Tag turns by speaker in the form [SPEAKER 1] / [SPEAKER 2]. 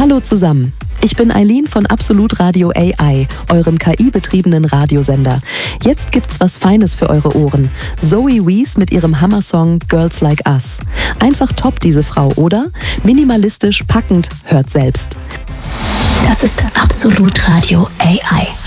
[SPEAKER 1] Hallo zusammen. Ich bin Eileen von Absolut Radio AI, eurem KI-betriebenen Radiosender. Jetzt gibt's was Feines für eure Ohren. Zoe Wees mit ihrem Hammer-Song Girls Like Us. Einfach top, diese Frau, oder? Minimalistisch, packend, hört selbst.
[SPEAKER 2] Das ist Absolut Radio AI.